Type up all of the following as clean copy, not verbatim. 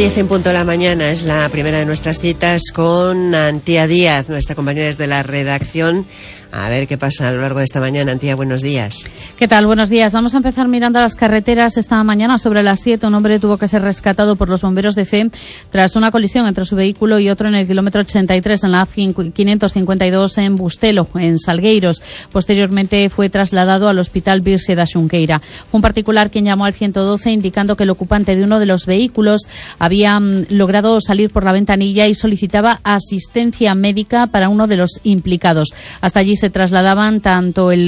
10 en punto de la mañana es la primera de nuestras citas con Antía Díaz, nuestra compañera desde la redacción. A ver qué pasa a lo largo de esta mañana. Antía, buenos días. ¿Qué tal? Buenos días. Vamos a empezar mirando las carreteras. Esta mañana, sobre las 7, un hombre tuvo que ser rescatado por los bomberos de CEE tras una colisión entre su vehículo y otro en el kilómetro 83 en la A552 en Bustelo, en Salgueiros. Posteriormente fue trasladado al hospital Virse da Xunqueira. Fue un particular quien llamó al 112 indicando que el ocupante de uno de los vehículos había logrado salir por la ventanilla y solicitaba asistencia médica para uno de los implicados. Hasta allí se trasladaban tanto el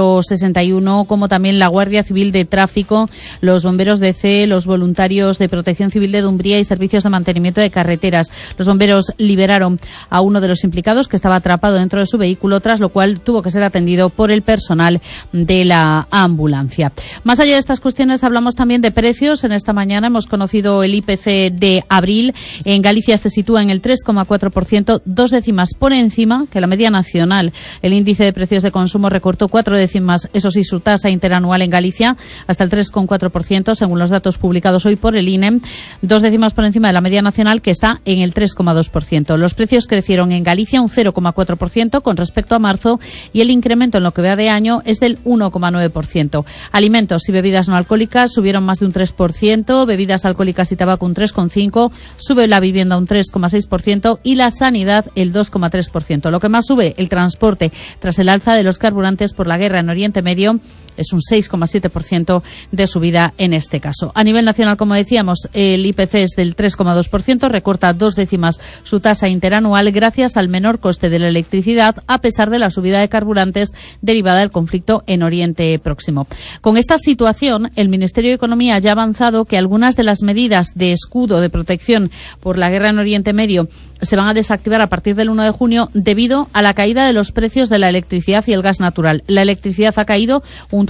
061 como también la Guardia Civil de Tráfico, los bomberos de CEE, los voluntarios de Protección Civil de Dumbría y servicios de mantenimiento de carreteras. Los bomberos liberaron a uno de los implicados que estaba atrapado dentro de su vehículo, tras lo cual tuvo que ser atendido por el personal de la ambulancia. Más allá de estas cuestiones, hablamos también de precios. En esta mañana hemos conocido el IPC de abril. En Galicia se sitúa en el 3,4%, 2 décimas por encima que la media nacional. El índice de precios de consumo recortó 4 décimas, eso sí, su tasa interanual en Galicia hasta el 3,4%, según los datos publicados hoy por el INE, 2 décimas por encima de la media nacional, que está en el 3,2%. Los precios crecieron en Galicia un 0,4% con respecto a marzo y el incremento en lo que va de año es del 1,9%. Alimentos y bebidas no alcohólicas subieron más de un 3%, bebidas alcohólicas y tabaco un 3,5%, sube la vivienda un 3,6% y la sanidad el 2,3%. Lo que más sube, el transporte, tras el alza de los carburantes por la guerra en Oriente Medio, es un 6,7% de subida en este caso. A nivel nacional, como decíamos, el IPC es del 3,2%, recorta 2 décimas su tasa interanual gracias al menor coste de la electricidad, a pesar de la subida de carburantes derivada del conflicto en Oriente Próximo. Con esta situación, el Ministerio de Economía ya ha avanzado que algunas de las medidas de escudo de protección por la guerra en Oriente Medio se van a desactivar a partir del 1 de junio debido a la caída de los precios de la electricidad y el gas natural. La electricidad ha caído un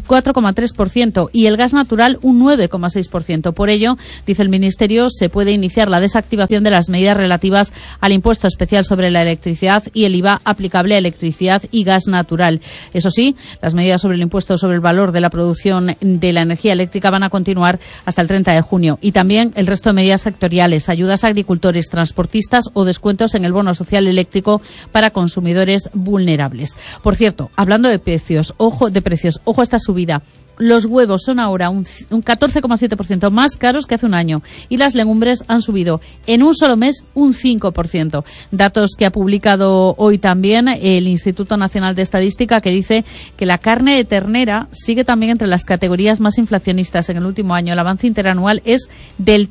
4,3% y el gas natural un 9,6%. Por ello, dice el Ministerio, se puede iniciar la desactivación de las medidas relativas al impuesto especial sobre la electricidad y el IVA aplicable a electricidad y gas natural. Eso sí, las medidas sobre el impuesto sobre el valor de la producción de la energía eléctrica van a continuar hasta el 30 de junio. Y también el resto de medidas sectoriales, ayudas a agricultores, transportistas o descuentos en el bono social eléctrico para consumidores vulnerables. Por cierto, hablando de precios, ojo a esta subida. Los huevos son ahora un 14,7% más caros que hace un año y las legumbres han subido en un solo mes un 5%. Datos que ha publicado hoy también el Instituto Nacional de Estadística, que dice que la carne de ternera sigue también entre las categorías más inflacionistas en el último año. El avance interanual es del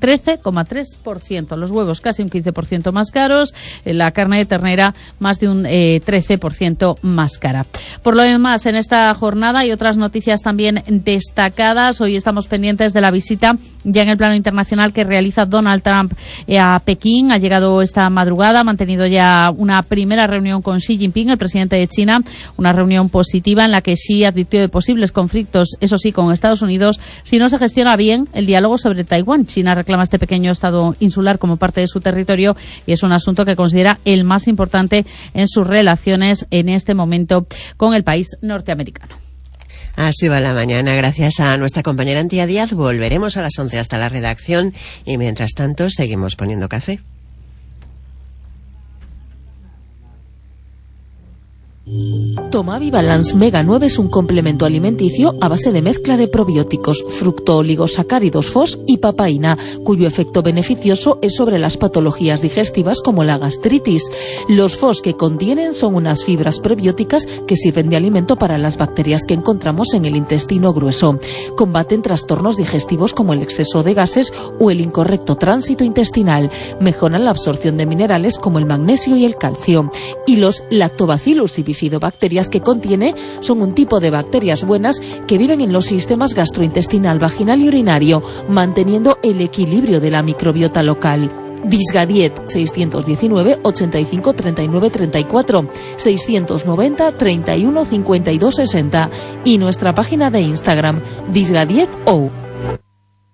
13,3%. Los huevos casi un 15% más caros, la carne de ternera más de un 13% más cara. Por lo demás, en esta jornada hay otras noticias también destacadas. Hoy estamos pendientes de la visita ya en el plano internacional que realiza Donald Trump a Pekín. Ha llegado esta madrugada, ha mantenido ya una primera reunión con Xi Jinping, el presidente de China, una reunión positiva en la que Xi advirtió de posibles conflictos, eso sí, con Estados Unidos, si no se gestiona bien el diálogo sobre Taiwán. China reclama este pequeño estado insular como parte de su territorio y es un asunto que considera el más importante en sus relaciones en este momento con el país norteamericano. Así va la mañana. Gracias a nuestra compañera Antía Díaz. Volveremos a las 11 hasta la redacción y mientras tanto seguimos poniendo café. Tomavi Balance Mega 9 es un complemento alimenticio a base de mezcla de probióticos, fructooligosacáridos FOS y papaína, cuyo efecto beneficioso es sobre las patologías digestivas como la gastritis. Los FOS que contienen son unas fibras prebióticas que sirven de alimento para las bacterias que encontramos en el intestino grueso. Combaten trastornos digestivos como el exceso de gases o el incorrecto tránsito intestinal. Mejoran la absorción de minerales como el magnesio y el calcio. Y los lactobacillus y bifidobacterias que contiene son un tipo de bacterias buenas que viven en los sistemas gastrointestinal, vaginal y urinario, manteniendo el equilibrio de la microbiota local. Disgadiet 619 85 39 34 690 31 52 60 y nuestra página de Instagram Disgadiet O.